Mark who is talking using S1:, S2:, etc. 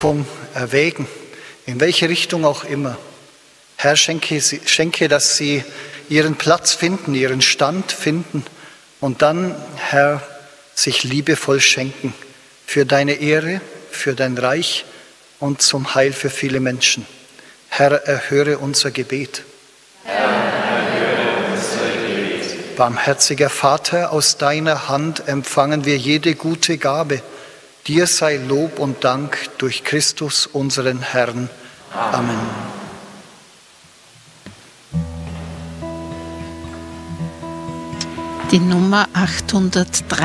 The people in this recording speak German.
S1: erwägen, in welche Richtung auch immer. Herr, schenke, dass sie ihren Platz finden, ihren Stand finden und dann, Herr, sich liebevoll schenken für deine Ehre, für dein Reich und zum Heil für viele Menschen. Herr, erhöre unser Gebet.
S2: Herr, erhöre unser Gebet.
S1: Barmherziger Vater, aus deiner Hand empfangen wir jede gute Gabe. Dir sei Lob und Dank durch Christus, unseren Herrn. Amen.
S3: Die Nummer 803.